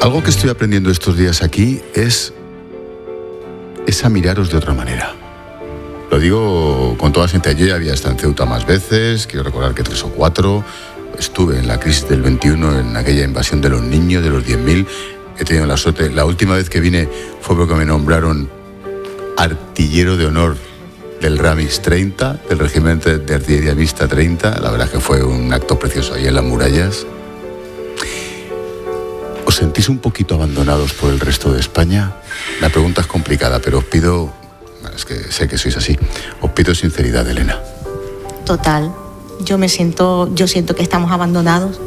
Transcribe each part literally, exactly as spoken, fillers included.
Algo que estoy aprendiendo estos días aquí es, es a miraros de otra manera. Lo digo con toda sinceridad. Yo ya había estado en Ceuta más veces, quiero recordar que tres o cuatro. Estuve en la crisis del veintiuno, en aquella invasión de los niños, de los diez mil. He tenido la suerte. La última vez que vine fue porque me nombraron artillero de honor del Ramis treinta, del regimiento de artillería mixta treinta. La verdad es que fue un acto precioso ahí en las murallas. ¿Os sentís un poquito abandonados por el resto de España? La pregunta es complicada, pero os pido, es que sé que sois así, os pido sinceridad, Elena. Total, yo me siento, yo siento que estamos abandonados,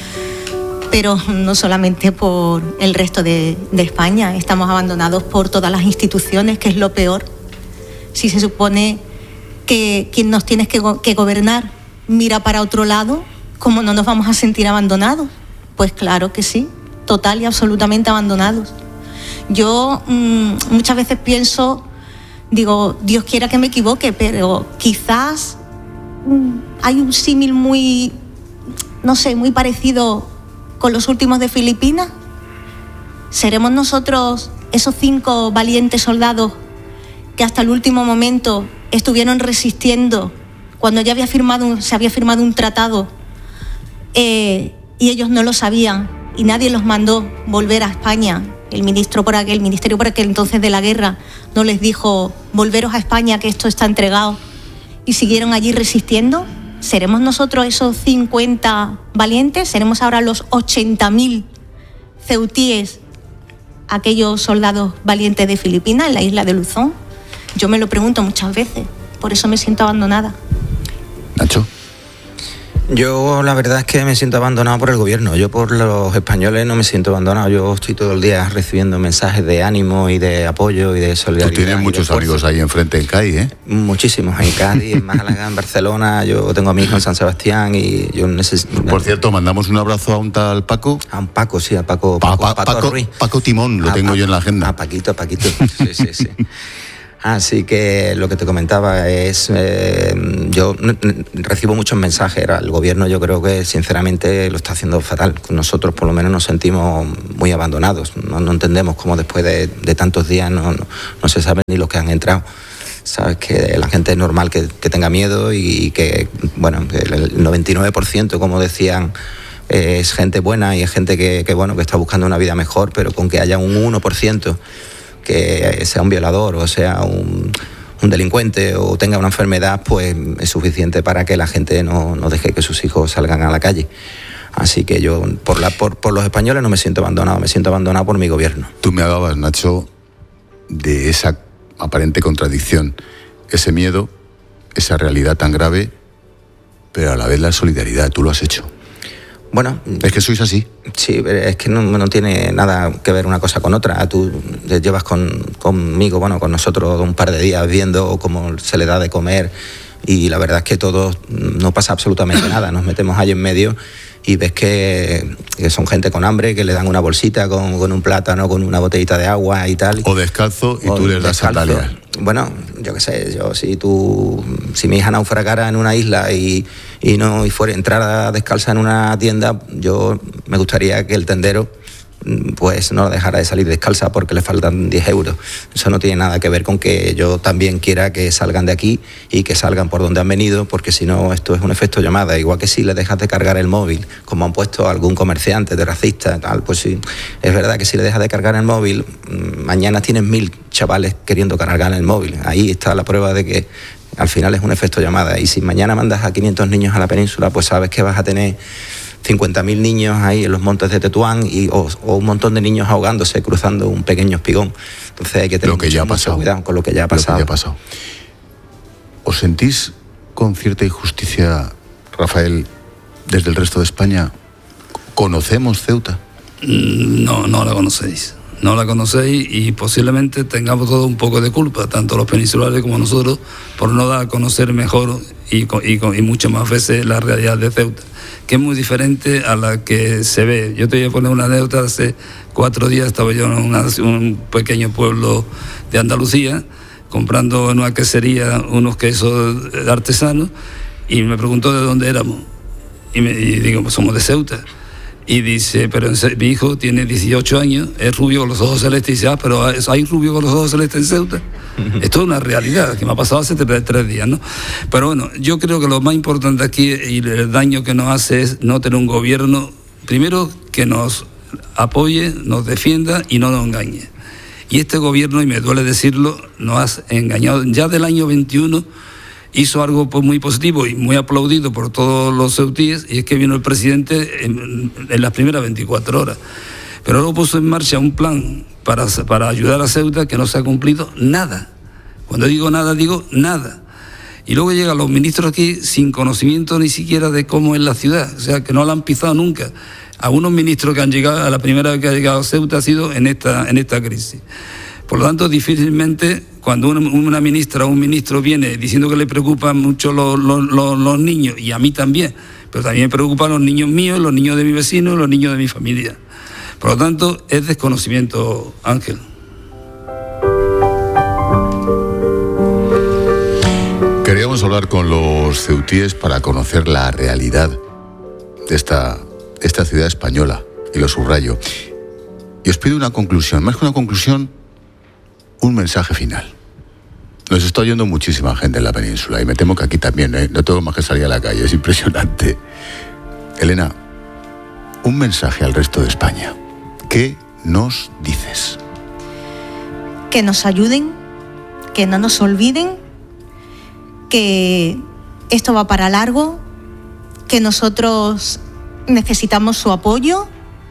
pero no solamente por el resto de, de España, estamos abandonados por todas las instituciones, que es lo peor. Si se supone que quien nos tiene que, que gobernar mira para otro lado, ¿cómo no nos vamos a sentir abandonados? Pues claro que sí. Total y absolutamente abandonados. Yo mmm, muchas veces pienso, digo, Dios quiera que me equivoque, pero quizás mmm, hay un símil muy, no sé, muy parecido con los últimos de Filipinas. ¿Seremos nosotros esos cinco valientes soldados que hasta el último momento estuvieron resistiendo cuando ya había firmado, se había firmado un tratado eh, y ellos no lo sabían? Y nadie los mandó volver a España. El ministro por aquel, el ministerio por aquel entonces de la guerra no les dijo: volveros a España, que esto está entregado. Y siguieron allí resistiendo. ¿Seremos nosotros esos cincuenta valientes? ¿Seremos ahora los ochenta mil ceutíes, aquellos soldados valientes de Filipinas, en la isla de Luzón? Yo me lo pregunto muchas veces. Por eso me siento abandonada. Nacho. Yo la verdad es que me siento abandonado por el gobierno. Yo por los españoles no me siento abandonado. Yo estoy todo el día recibiendo mensajes de ánimo y de apoyo y de solidaridad. Tú tienes muchos amigos ahí enfrente en Cádiz, ¿eh? Muchísimos, en Cádiz, en Málaga, en Barcelona. Yo tengo amigos en San Sebastián y yo necesito... Por cierto, mandamos un abrazo a un tal Paco. A un Paco, sí, a Paco, pa, Paco, pa, Paco, Paco Ruiz. Paco Timón, lo a, tengo a, yo en la agenda. A Paquito, a Paquito. Sí, sí, sí. Así que lo que te comentaba es, eh, yo recibo muchos mensajes. El gobierno, yo creo que sinceramente lo está haciendo fatal. Nosotros por lo menos nos sentimos muy abandonados. No, no entendemos cómo después de, de tantos días no, no, no se sabe ni los que han entrado. Sabes que la gente es normal que, que tenga miedo y que, bueno, el noventa y nueve por ciento, como decían, es gente buena y es gente que, que, bueno, que está buscando una vida mejor, pero con que haya un uno por ciento que sea un violador o sea un, un delincuente o tenga una enfermedad, pues es suficiente para que la gente no, no deje que sus hijos salgan a la calle. Así que yo, por, la, por, por los españoles no me siento abandonado, me siento abandonado por mi gobierno. Tú me hablabas, Nacho, de esa aparente contradicción, ese miedo, esa realidad tan grave, pero a la vez la solidaridad. Tú lo has hecho. Bueno, es que sois así. Sí, es que no, no tiene nada que ver una cosa con otra. Tú llevas con, conmigo, bueno, con nosotros un par de días viendo cómo se le da de comer y la verdad es que todo no pasa absolutamente nada. Nos metemos ahí en medio y ves que, que son gente con hambre, que le dan una bolsita con, con un plátano, con una botellita de agua y tal. O descalzo y o tú les das sandalias. Bueno, yo qué sé, yo si tú, si mi hija naufragara en una isla y, y no y fuera entrara descalza en una tienda, yo me gustaría que el tendero pues no dejara de salir descalza porque le faltan diez euros. Eso no tiene nada que ver con que yo también quiera que salgan de aquí y que salgan por donde han venido, porque si no esto es un efecto llamada. Igual que si le dejas de cargar el móvil, como han puesto algún comerciante de racista, tal, pues sí, es verdad que si le dejas de cargar el móvil, mañana tienes mil chavales queriendo cargar el móvil. Ahí está la prueba de que al final es un efecto llamada. Y si mañana mandas a quinientos niños a la península, pues sabes que vas a tener cincuenta mil niños ahí en los montes de Tetuán y, o, o un montón de niños ahogándose cruzando un pequeño espigón. Entonces hay que tener lo que mucho, ya ha mucho pasado. cuidado con lo que ya ha pasado. Lo que ya ha pasado. ¿Os sentís con cierta injusticia, Rafael, desde el resto de España? ¿Conocemos Ceuta? No, no la conocéis. No la conocéis y posiblemente tengamos todo un poco de culpa, tanto los peninsulares como nosotros, por no dar a conocer mejor y, y, y muchas más veces la realidad de Ceuta, que es muy diferente a la que se ve. Yo te voy a poner una anécdota. Hace cuatro días estaba yo en una, un pequeño pueblo de Andalucía comprando en una quesería unos quesos artesanos y me preguntó de dónde éramos y, me, y digo, pues somos de Ceuta. Y dice, pero mi hijo tiene dieciocho años, es rubio con los ojos celestes, y dice, ah, pero hay rubio con los ojos celestes en Ceuta. Esto es una realidad que me ha pasado hace tres, tres días, ¿no? Pero bueno, yo creo que lo más importante aquí y el daño que nos hace es no tener un gobierno, primero, que nos apoye, nos defienda y no nos engañe. Y este gobierno, y me duele decirlo, nos ha engañado. Ya del año veintiuno hizo algo pues muy positivo y muy aplaudido por todos los ceutíes, y es que vino el presidente en, en las primeras veinticuatro horas. Pero luego puso en marcha un plan para, para ayudar a Ceuta que no se ha cumplido nada. Cuando digo nada, digo nada. Y luego llegan los ministros aquí sin conocimiento ni siquiera de cómo es la ciudad, o sea, que no la han pisado nunca. Algunos ministros que han llegado, a la primera vez que ha llegado a Ceuta ha sido en esta, en esta crisis. Por lo tanto, difícilmente, cuando una, una ministra o un ministro viene diciendo que le preocupan mucho los, los, los, los niños, y a mí también, pero también me preocupan los niños míos, los niños de mi vecino y los niños de mi familia. Por lo tanto, es desconocimiento, Ángel. Queríamos hablar con los ceutíes para conocer la realidad de esta, esta ciudad española, y lo subrayo. Y os pido una conclusión, más que una conclusión, un mensaje final. Nos está oyendo muchísima gente en la península y me temo que aquí también, ¿eh? No tengo más que salir a la calle, es impresionante. Elena, un mensaje al resto de España. ¿Qué nos dices? Que nos ayuden, que no nos olviden, que esto va para largo, que nosotros necesitamos su apoyo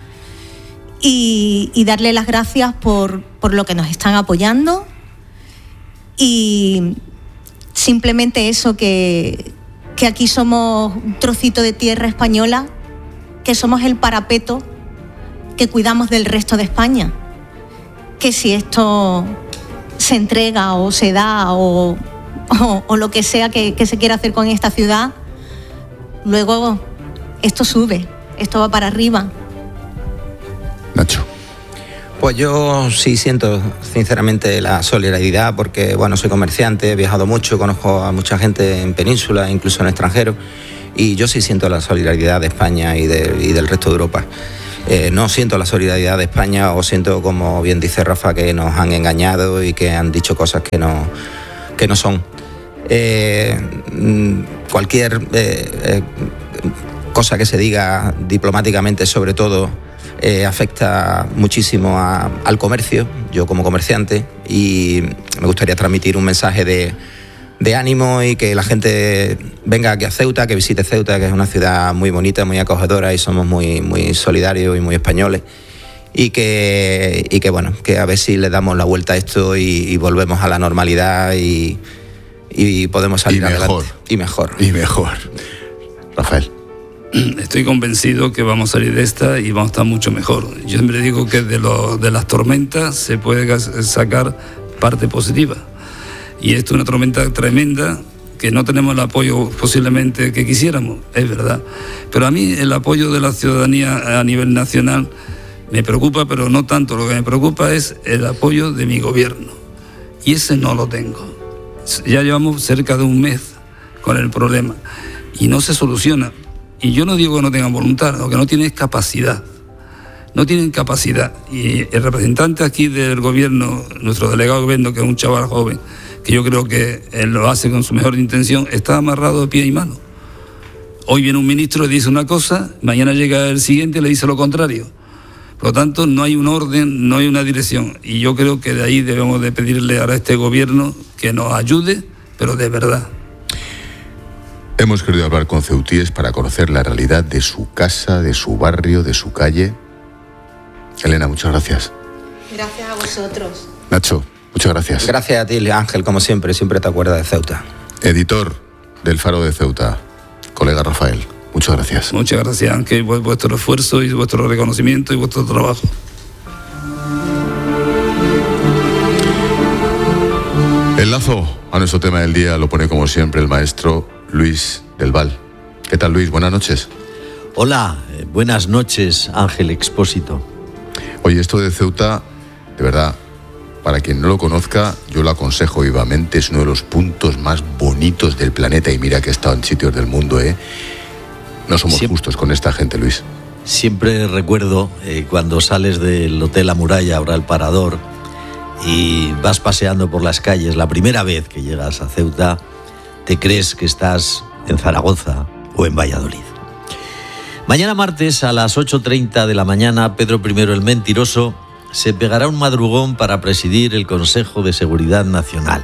y, y darle las gracias por, por lo que nos están apoyando, y simplemente eso, que, que aquí somos un trocito de tierra española, que somos el parapeto, que cuidamos del resto de España, que si esto se entrega o se da o, o, o lo que sea que, que se quiera hacer con esta ciudad, luego esto sube, esto va para arriba. Nacho. Pues yo sí siento sinceramente la solidaridad, porque bueno, soy comerciante, he viajado mucho, conozco a mucha gente en península, incluso en extranjero, y yo sí siento la solidaridad de España y, de, y del resto de Europa. Eh, no siento la solidaridad de España, o siento, como bien dice Rafa, que nos han engañado y que han dicho cosas que no, que no son. Eh, cualquier eh, eh, cosa que se diga diplomáticamente, sobre todo, Eh, afecta muchísimo a, al comercio, yo como comerciante, y me gustaría transmitir un mensaje de, de ánimo, y que la gente venga aquí a Ceuta, que visite Ceuta, que es una ciudad muy bonita, muy acogedora, y somos muy, muy solidarios y muy españoles, y que, y que bueno, que a ver si le damos la vuelta a esto y, y volvemos a la normalidad y, y podemos salir y mejor, adelante. Y mejor. Y mejor. Rafael. Estoy convencido que vamos a salir de esta y vamos a estar mucho mejor. Yo siempre digo que de, lo, de las tormentas se puede sacar parte positiva. Y esto es una tormenta tremenda, que no tenemos el apoyo posiblemente que quisiéramos, es verdad. Pero a mí el apoyo de la ciudadanía a nivel nacional me preocupa, pero no tanto. Lo que me preocupa es el apoyo de mi gobierno. Y ese no lo tengo. Ya llevamos cerca de un mes con el problema y no se soluciona. Y yo no digo que no tengan voluntad, lo que no tienen es capacidad. No tienen capacidad. Y el representante aquí del gobierno, nuestro delegado de gobierno, que es un chaval joven, que yo creo que él lo hace con su mejor intención, está amarrado de pie y mano. Hoy viene un ministro y dice una cosa, mañana llega el siguiente y le dice lo contrario. Por lo tanto, no hay un orden, no hay una dirección. Y yo creo que de ahí debemos de pedirle ahora a este gobierno que nos ayude, pero de verdad. Hemos querido hablar con ceutíes para conocer la realidad de su casa, de su barrio, de su calle. Elena, muchas gracias. Gracias a vosotros. Nacho, muchas gracias. Gracias a ti, Ángel, como siempre, siempre te acuerdas de Ceuta. Editor del Faro de Ceuta, colega Rafael, muchas gracias. Muchas gracias, Ángel, por vuestro esfuerzo y vuestro reconocimiento y vuestro trabajo. El lazo a nuestro tema del día lo pone como siempre el maestro Luis del Val. ¿Qué tal, Luis? Buenas noches. Hola, eh, buenas noches, Ángel Expósito. Oye, esto de Ceuta, de verdad, para quien no lo conozca, yo lo aconsejo vivamente. Es uno de los puntos más bonitos del planeta, y mira que he estado en sitios del mundo, ¿eh? No somos Siempre, justos con esta gente, Luis. Siempre recuerdo eh, cuando sales del Hotel La Muralla, ahora el Parador, y vas paseando por las calles, la primera vez que llegas a Ceuta, te crees que estás en Zaragoza o en Valladolid. Mañana martes a las ocho treinta de la mañana, Pedro primero el Mentiroso se pegará un madrugón para presidir el Consejo de Seguridad Nacional.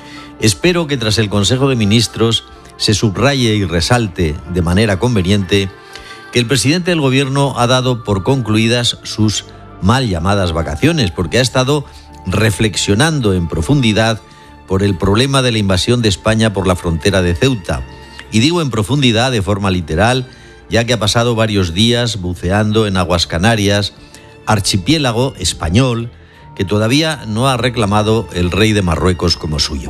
Espero que tras el Consejo de Ministros se subraye y resalte de manera conveniente que el presidente del Gobierno ha dado por concluidas sus mal llamadas vacaciones, porque ha estado reflexionando en profundidad por el problema de la invasión de España por la frontera de Ceuta. Y digo en profundidad de forma literal, ya que ha pasado varios días buceando en aguas canarias, archipiélago español que todavía no ha reclamado el rey de Marruecos como suyo.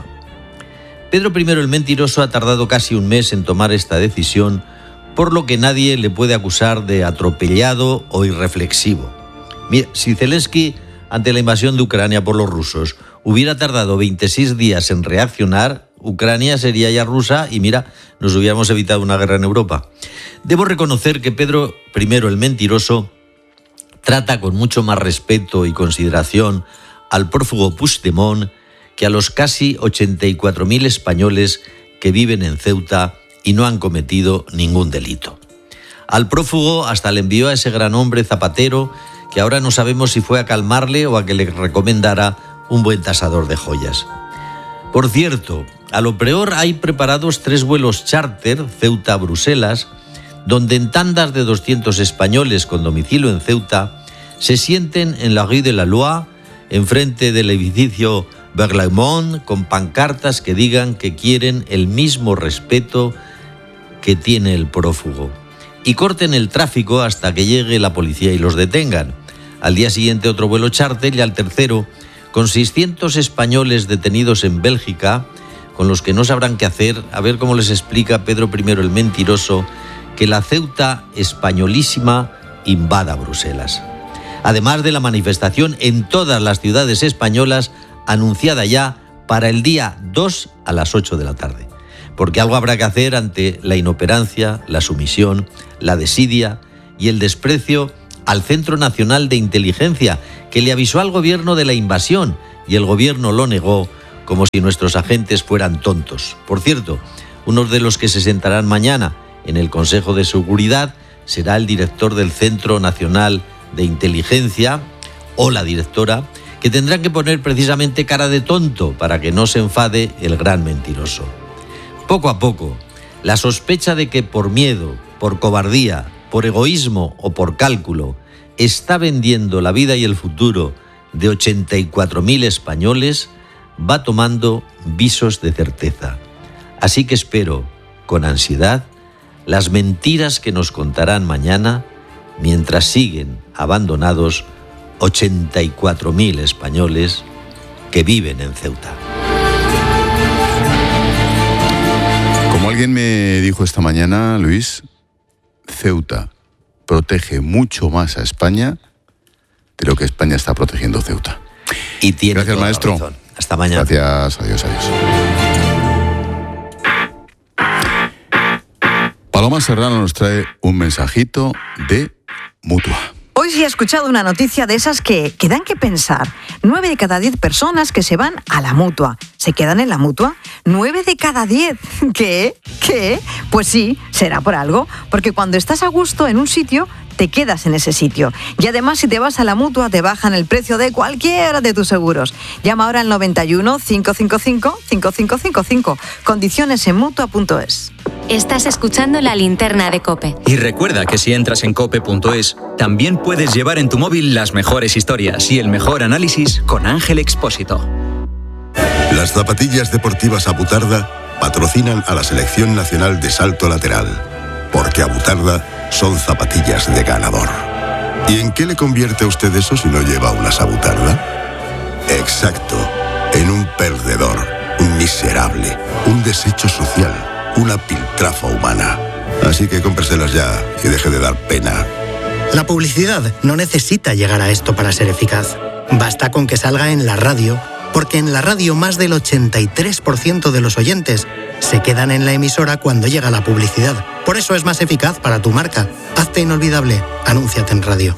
Pedro primero el Mentiroso ha tardado casi un mes en tomar esta decisión, por lo que nadie le puede acusar de atropellado o irreflexivo. Mira, si Zelensky, ante la invasión de Ucrania por los rusos, hubiera tardado veintiséis días en reaccionar, Ucrania sería ya rusa y mira, nos hubiéramos evitado una guerra en Europa. Debo reconocer que Pedro primero el Mentiroso trata con mucho más respeto y consideración al prófugo Puigdemont que a los casi ochenta y cuatro mil españoles que viven en Ceuta y no han cometido ningún delito. Al prófugo hasta le envió a ese gran hombre Zapatero, que ahora no sabemos si fue a calmarle o a que le recomendara un buen tasador de joyas. Por cierto, a lo peor hay preparados tres vuelos charter Ceuta-Bruselas, donde en tandas de doscientos españoles con domicilio en Ceuta se sienten en la Rue de la Loi, enfrente del edificio Berlaymont, con pancartas que digan que quieren el mismo respeto que tiene el prófugo, y corten el tráfico hasta que llegue la policía y los detengan. Al día siguiente otro vuelo charter y al tercero con seiscientos españoles detenidos en Bélgica, con los que no sabrán qué hacer, a ver cómo les explica Pedro primero el Mentiroso que la Ceuta españolísima invada Bruselas. Además de la manifestación en todas las ciudades españolas anunciada ya para el día dos a las ocho de la tarde. Porque algo habrá que hacer ante la inoperancia, la sumisión, la desidia y el desprecio al Centro Nacional de Inteligencia, que le avisó al gobierno de la invasión y el gobierno lo negó como si nuestros agentes fueran tontos. Por cierto, uno de los que se sentarán mañana en el Consejo de Seguridad será el director del Centro Nacional de Inteligencia o la directora, que tendrán que poner precisamente cara de tonto para que no se enfade el gran mentiroso. Poco a poco, la sospecha de que por miedo, por cobardía, por egoísmo o por cálculo está vendiendo la vida y el futuro de ochenta y cuatro mil españoles va tomando visos de certeza. Así que espero, con ansiedad, las mentiras que nos contarán mañana mientras siguen abandonados ochenta y cuatro mil españoles que viven en Ceuta. Como alguien me dijo esta mañana, Luis, Ceuta protege mucho más a España de lo que España está protegiendo Ceuta. Y tiene Gracias, toda la maestro. razón. Hasta mañana. Gracias, adiós, adiós. Paloma Serrano nos trae un mensajito de Mutua. Hoy sí he escuchado una noticia de esas que, que dan que pensar. Nueve de cada diez personas que se van a la Mutua. ¿Se quedan en la Mutua? Nueve de cada diez. ¿Qué? ¿Qué? Pues sí, será por algo. Porque cuando estás a gusto en un sitio, te quedas en ese sitio. Y además, si te vas a la Mutua, te bajan el precio de cualquiera de tus seguros. Llama ahora al noventa y uno, cinco cinco cinco, cinco cinco cinco cinco. Condiciones en mutua punto es. Estás escuchando La Linterna de COPE. Y recuerda que si entras en cope punto es, también puedes llevar en tu móvil las mejores historias y el mejor análisis con Ángel Expósito. Las zapatillas deportivas Abutarda patrocinan a la Selección Nacional de Salto Lateral, porque Abutarda son zapatillas de ganador. ¿Y en qué le convierte a usted eso si no lleva unas Abutarda? Exacto, en un perdedor, un miserable, un desecho social, una piltrafa humana. Así que cómpreselas ya y deje de dar pena. La publicidad no necesita llegar a esto para ser eficaz. Basta con que salga en la radio, porque en la radio más del ochenta y tres por ciento de los oyentes se quedan en la emisora cuando llega la publicidad. Por eso es más eficaz para tu marca. Hazte inolvidable. Anúnciate en radio.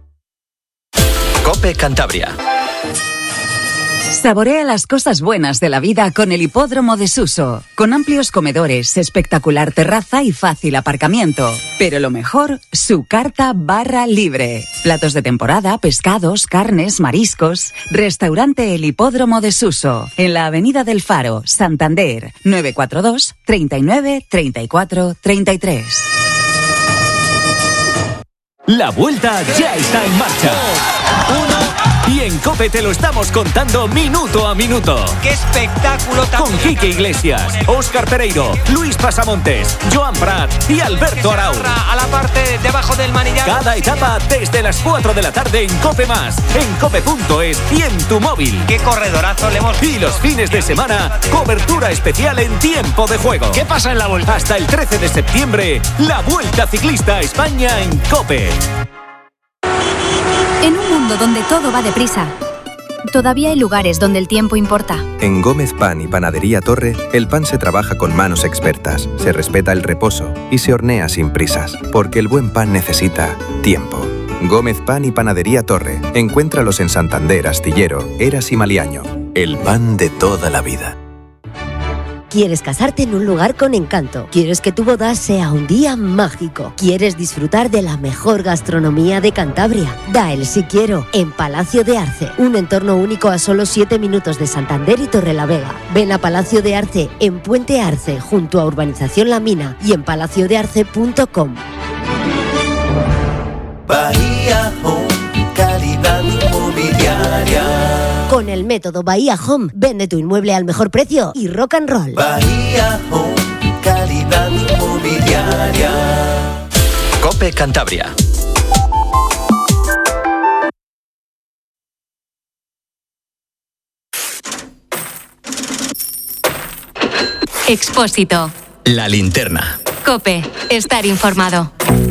COPE Cantabria. Saborea las cosas buenas de la vida con el Hipódromo de Suso, con amplios comedores, espectacular terraza y fácil aparcamiento. Pero lo mejor, su carta barra libre. Platos de temporada, pescados, carnes, mariscos. Restaurante El Hipódromo de Suso, en la Avenida del Faro, Santander, nueve cuatro dos, treinta y nueve, treinta y cuatro, treinta y tres. La vuelta ya está en marcha. Uno. Y en COPE te lo estamos contando minuto a minuto. ¡Qué espectáculo tan... Con Quique Iglesias, Óscar Pereiro, Luis Pasamontes, Joan Prat y Alberto Arau. A la parte debajo del manillar. Cada etapa desde las cuatro de la tarde en COPE Más, en cope punto es y en tu móvil. ¡Qué corredorazo le hemos... Y los fines de semana, cobertura especial en tiempo de juego. ¿Qué pasa en la vuelta? Hasta el trece de septiembre, la Vuelta Ciclista a España en COPE. En un mundo donde todo va deprisa, todavía hay lugares donde el tiempo importa. En Gómez Pan y Panadería Torre, el pan se trabaja con manos expertas, se respeta el reposo y se hornea sin prisas, porque el buen pan necesita tiempo. Gómez Pan y Panadería Torre. Encuéntralos en Santander, Astillero, Eras y Maliaño. El pan de toda la vida. ¿Quieres casarte en un lugar con encanto? ¿Quieres que tu boda sea un día mágico? ¿Quieres disfrutar de la mejor gastronomía de Cantabria? Da el sí quiero en Palacio de Arce, un entorno único a solo siete minutos de Santander y Torrelavega. Ven a Palacio de Arce en Puente Arce, junto a Urbanización La Mina y en palacio de arce punto com. Bahía Home, calidad inmobiliaria. Con el método Bahía Home, vende tu inmueble al mejor precio y rock and roll. Bahía Home, calidad inmobiliaria. COPE Cantabria. Expósito. La linterna. COPE. Estar informado.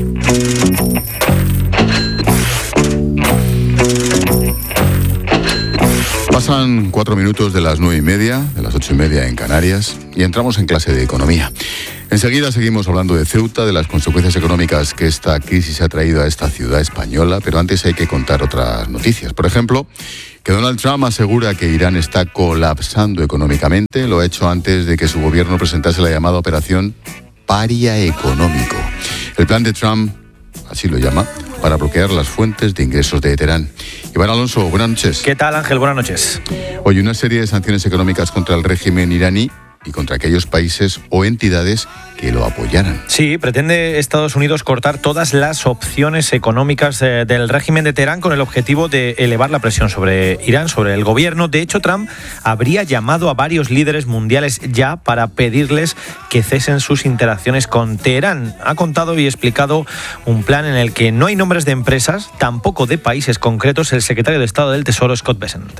Pasan cuatro minutos de las nueve y media, de las ocho y media en Canarias, y entramos en clase de economía. Enseguida seguimos hablando de Ceuta, de las consecuencias económicas que esta crisis ha traído a esta ciudad española, pero antes hay que contar otras noticias. Por ejemplo, que Donald Trump asegura que Irán está colapsando económicamente. Lo ha hecho antes de que su gobierno presentase la llamada operación Paria Económico. El plan de Trump, así lo llama, para bloquear las fuentes de ingresos de Teherán. Iván Alonso, buenas noches. ¿Qué tal, Ángel? Buenas noches. Hoy una serie de sanciones económicas contra el régimen iraní y contra aquellos países o entidades que lo apoyaran. Sí, pretende Estados Unidos cortar todas las opciones económicas eh, del régimen de Teherán con el objetivo de elevar la presión sobre Irán, sobre el gobierno. De hecho, Trump habría llamado a varios líderes mundiales ya para pedirles que cesen sus interacciones con Teherán. Ha contado y explicado un plan en el que no hay nombres de empresas, tampoco de países concretos, el secretario de Estado del Tesoro, Scott Bessent.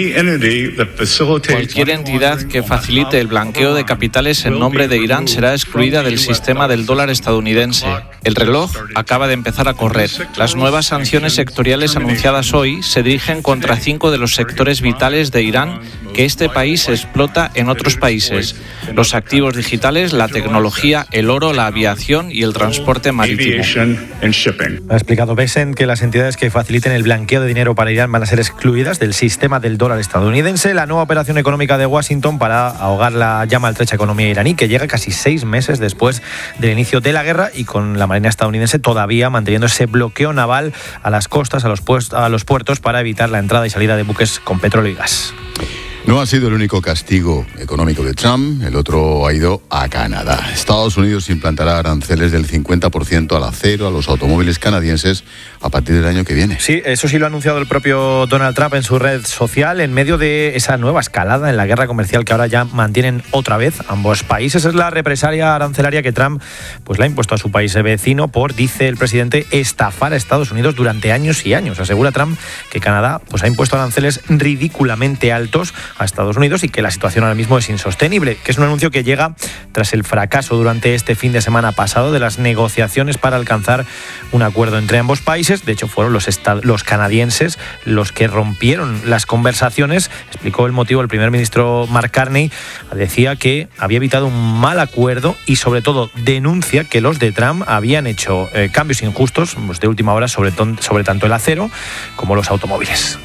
Cualquier entidad que facilite el blanqueo de capitales en nombre de Irán será excluida del sistema del dólar estadounidense. El reloj acaba de empezar a correr. Las nuevas sanciones sectoriales anunciadas hoy se dirigen contra cinco de los sectores vitales de Irán que este país explota en otros países: los activos digitales, la tecnología, el oro, la aviación y el transporte marítimo. Ha explicado Bessent que las entidades que faciliten el blanqueo de dinero para Irán van a ser excluidas del sistema del dólar estadounidense. La nueva operación económica de Washington para ahogar la ya maltrecha economía iraní, que llega casi seis meses después del inicio de la guerra y con la marina estadounidense todavía manteniendo ese bloqueo naval a las costas, a los, puest- a los puertos, para evitar la entrada y salida de buques con petróleo y gas. No ha sido el único castigo económico de Trump, el otro ha ido a Canadá. Estados Unidos implantará aranceles del cincuenta por ciento al acero, a los automóviles canadienses, a partir del año que viene. Sí, eso sí lo ha anunciado el propio Donald Trump en su red social, en medio de esa nueva escalada en la guerra comercial que ahora ya mantienen otra vez ambos países. Es la represalia arancelaria que Trump pues, le ha impuesto a su país vecino por, dice el presidente, estafar a Estados Unidos durante años y años. Asegura Trump que Canadá pues, ha impuesto aranceles ridículamente altos a Estados Unidos y que la situación ahora mismo es insostenible, que es un anuncio que llega tras el fracaso durante este fin de semana pasado de las negociaciones para alcanzar un acuerdo entre ambos países. De hecho, fueron los, estad- los canadienses los que rompieron las conversaciones. Explicó el motivo el primer ministro Mark Carney. Decía que había evitado un mal acuerdo y, sobre todo, denuncia que los de Trump habían hecho eh, cambios injustos pues, de última hora sobre, ton- sobre tanto el acero como los automóviles.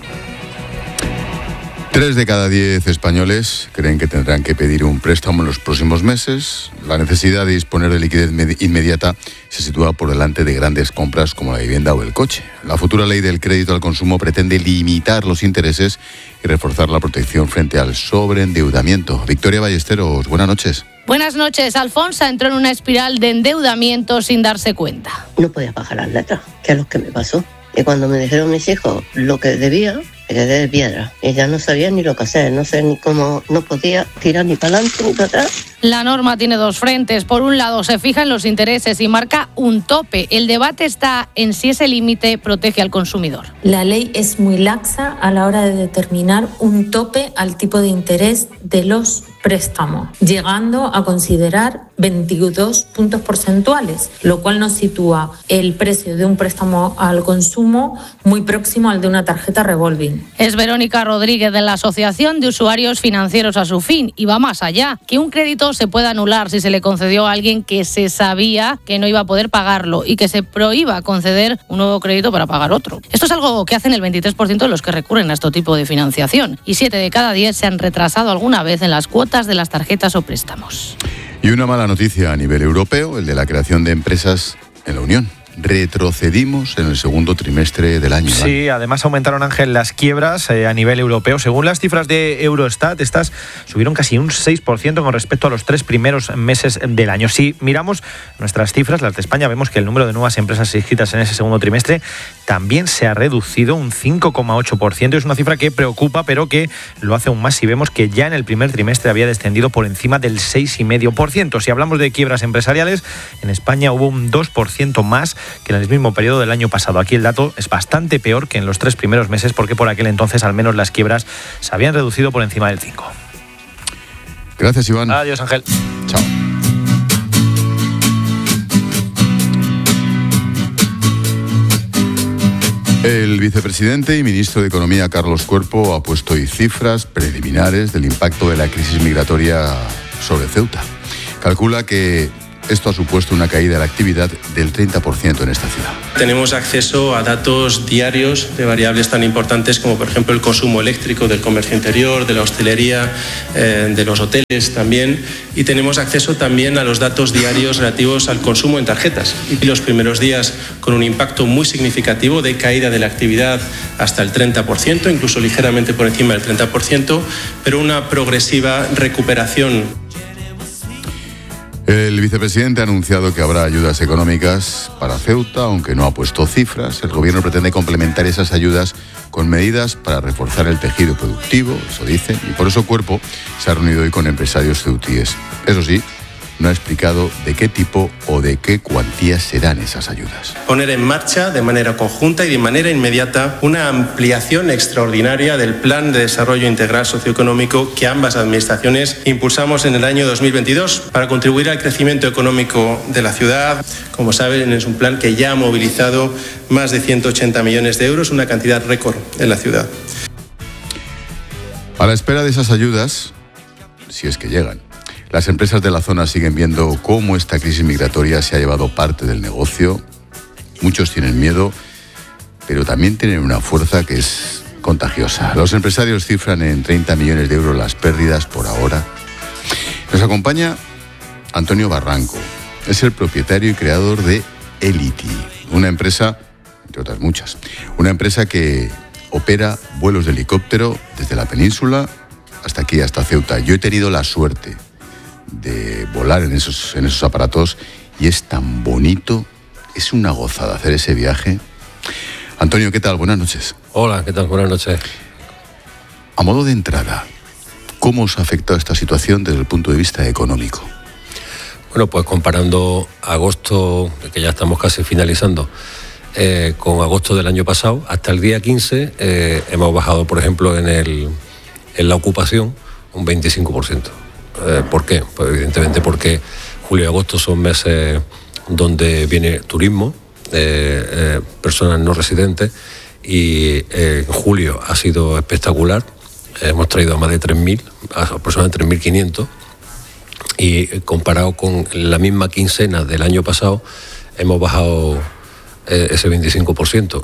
Tres de cada diez españoles creen que tendrán que pedir un préstamo en los próximos meses. La necesidad de disponer de liquidez inmediata se sitúa por delante de grandes compras como la vivienda o el coche. La futura ley del crédito al consumo pretende limitar los intereses y reforzar la protección frente al sobreendeudamiento. Victoria Ballesteros, buenas noches. Buenas noches. Alfonsa entró en una espiral de endeudamiento sin darse cuenta. No podía pagar las letras, que es lo que me pasó. Y cuando me dijeron mis hijos lo que debía, me quedé de piedra. Y ya no sabía ni lo que hacer, no sé ni cómo, no podía tirar ni para adelante ni para atrás. La norma tiene dos frentes. Por un lado, se fijan los intereses y marca un tope. El debate está en si ese límite protege al consumidor. La ley es muy laxa a la hora de determinar un tope al tipo de interés de los préstamos, llegando a considerar veintidós puntos porcentuales, lo cual nos sitúa el precio de un préstamo al consumo muy próximo al de una tarjeta revolving. Es Verónica Rodríguez de la Asociación de Usuarios Financieros a su fin y va más allá, que un crédito se puede anular si se le concedió a alguien que se sabía que no iba a poder pagarlo y que se prohíba conceder un nuevo crédito para pagar otro. Esto es algo que hacen el veintitrés por ciento de los que recurren a este tipo de financiación y siete de cada diez se han retrasado alguna vez en las cuotas de las tarjetas o préstamos. Y una mala noticia a nivel europeo, el de la creación de empresas en la Unión. Retrocedimos en el segundo trimestre del año. Sí, ¿vale? Además aumentaron, Ángel, las quiebras eh, a nivel europeo. Según las cifras de Eurostat, estas subieron casi un seis por ciento con respecto a los tres primeros meses del año. Si miramos nuestras cifras, las de España, vemos que el número de nuevas empresas inscritas en ese segundo trimestre también se ha reducido un cinco coma ocho por ciento. Es una cifra que preocupa, pero que lo hace aún más si vemos que ya en el primer trimestre había descendido por encima del seis coma cinco por ciento. Si hablamos de quiebras empresariales, en España hubo un dos por ciento más que en el mismo periodo del año pasado. Aquí el dato es bastante peor que en los tres primeros meses porque por aquel entonces al menos las quiebras se habían reducido por encima del cinco. Gracias, Iván. Adiós, Ángel. Chao. El vicepresidente y ministro de Economía, Carlos Cuerpo, ha puesto hoy cifras preliminares del impacto de la crisis migratoria sobre Ceuta. Calcula que esto ha supuesto una caída de la actividad del treinta por ciento en esta ciudad. Tenemos acceso a datos diarios de variables tan importantes como, por ejemplo, el consumo eléctrico del comercio interior, de la hostelería, eh, de los hoteles también. Y tenemos acceso también a los datos diarios relativos al consumo en tarjetas. Y los primeros días con un impacto muy significativo de caída de la actividad hasta el treinta por ciento, incluso ligeramente por encima del treinta por ciento, pero una progresiva recuperación. El vicepresidente ha anunciado que habrá ayudas económicas para Ceuta, aunque no ha puesto cifras. El gobierno pretende complementar esas ayudas con medidas para reforzar el tejido productivo, eso dice, y por eso Cuerpo se ha reunido hoy con empresarios ceutíes. Eso sí, no ha explicado de qué tipo o de qué cuantías serán esas ayudas. Poner en marcha de manera conjunta y de manera inmediata una ampliación extraordinaria del Plan de Desarrollo Integral Socioeconómico que ambas administraciones impulsamos en el año dos mil veintidós para contribuir al crecimiento económico de la ciudad. Como saben, es un plan que ya ha movilizado más de ciento ochenta millones de euros, una cantidad récord en la ciudad. A la espera de esas ayudas, si es que llegan, las empresas de la zona siguen viendo cómo esta crisis migratoria se ha llevado parte del negocio. Muchos tienen miedo, pero también tienen una fuerza que es contagiosa. Los empresarios cifran en treinta millones de euros las pérdidas por ahora. Nos acompaña Antonio Barranco. Es el propietario y creador de Elity, una empresa, entre otras muchas, una empresa que opera vuelos de helicóptero desde la península hasta aquí, hasta Ceuta. Yo he tenido la suerte de volar en esos, en esos aparatos y es tan bonito, es una gozada hacer ese viaje. Antonio, ¿qué tal? Buenas noches. Hola, ¿qué tal? Buenas noches. A modo de entrada, ¿cómo os ha afectado esta situación desde el punto de vista económico? Bueno, pues comparando agosto, que ya estamos casi finalizando, eh, con agosto del año pasado, hasta el día quince eh, hemos bajado, por ejemplo, en el en la ocupación un veinticinco por ciento. Eh, ¿Por qué? Pues evidentemente porque julio y agosto son meses donde viene turismo, eh, eh, personas no residentes, y eh, en julio ha sido espectacular. Eh, hemos traído a más de tres mil, aproximadamente tres mil quinientos, y eh, comparado con la misma quincena del año pasado hemos bajado eh, ese veinticinco por ciento.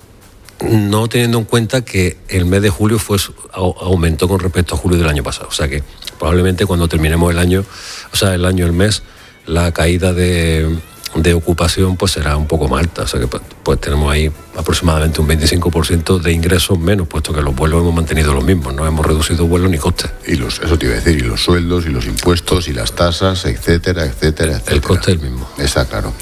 No teniendo en cuenta que el mes de julio fue, aumentó con respecto a julio del año pasado. O sea que probablemente cuando terminemos el año, o sea, el año, el mes, la caída de, de ocupación pues será un poco más alta. O sea que pues, pues tenemos ahí aproximadamente un veinticinco por ciento de ingresos menos, puesto que los vuelos hemos mantenido los mismos, no hemos reducido vuelos ni costes. Y los, eso te iba a decir, y los sueldos, y los impuestos, y las tasas, etcétera, etcétera, etcétera. El coste es el mismo. Está claro.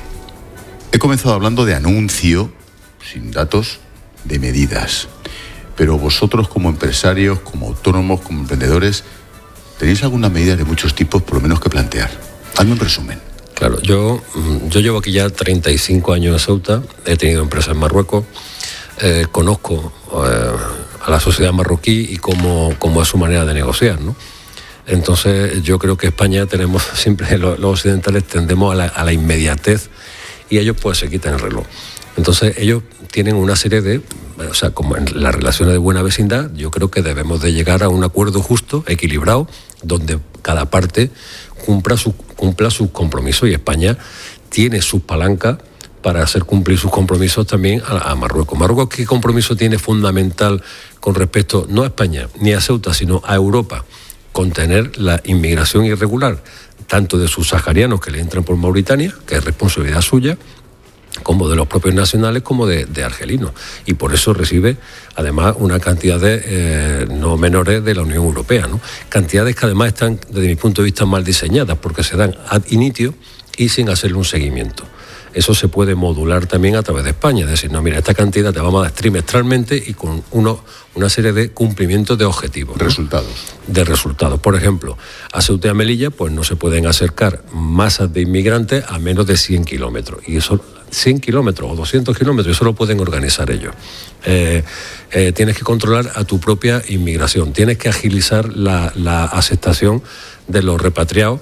He comenzado hablando de anuncio, sin datos, de medidas. Pero vosotros como empresarios, como autónomos, como emprendedores, ¿tenéis alguna medida de muchos tipos por lo menos que plantear? Hazme un resumen. Claro, yo, yo llevo aquí ya treinta y cinco años en Ceuta, he tenido empresas en Marruecos, eh, conozco eh, a la sociedad marroquí y cómo, cómo es su manera de negociar, ¿no? Entonces yo creo que España tenemos, siempre los, los occidentales tendemos a la, a la inmediatez y ellos pues se quitan el reloj. Entonces ellos tienen una serie de, o sea, como en las relaciones de buena vecindad, yo creo que debemos de llegar a un acuerdo justo, equilibrado, donde cada parte cumpla su, cumpla sus compromisos, y España tiene sus palancas para hacer cumplir sus compromisos también a, a Marruecos. Marruecos, ¿qué compromiso tiene fundamental con respecto, no a España, ni a Ceuta, sino a Europa? Contener la inmigración irregular, tanto de subsaharianos que le entran por Mauritania, que es responsabilidad suya, como de los propios nacionales, como de, de argelinos. Y por eso recibe, además, una cantidad de eh, no menores de la Unión Europea, ¿no? Cantidades que además están, desde mi punto de vista, mal diseñadas, porque se dan ad initio y sin hacerle un seguimiento. Eso se puede modular también a través de España, es decir, no, mira, esta cantidad te vamos a dar trimestralmente y con uno, una serie de cumplimientos de objetivos, ¿no? Resultados. De resultados. Por ejemplo, a Ceuta y a Melilla pues no se pueden acercar masas de inmigrantes a menos de cien kilómetros. Y eso, cien kilómetros o doscientos kilómetros, eso lo pueden organizar ellos. Eh, eh, tienes que controlar a tu propia inmigración, tienes que agilizar la, la aceptación de los repatriados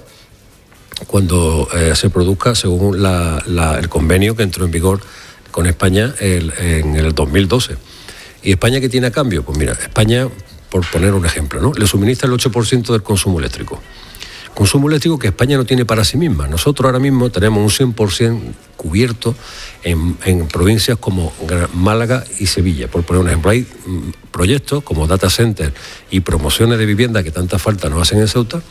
cuando eh, se produzca, según la, la, el convenio que entró en vigor con España el, en el dos mil doce. ¿Y España qué tiene a cambio? Pues mira, España, por poner un ejemplo, ¿no?, le suministra el ocho por ciento del consumo eléctrico. Consumo eléctrico que España no tiene para sí misma. Nosotros ahora mismo tenemos un cien por ciento cubierto en, en provincias como Málaga y Sevilla. Por poner un ejemplo, hay mm, proyectos como data center y promociones de vivienda que tanta falta nos hacen en Ceuta,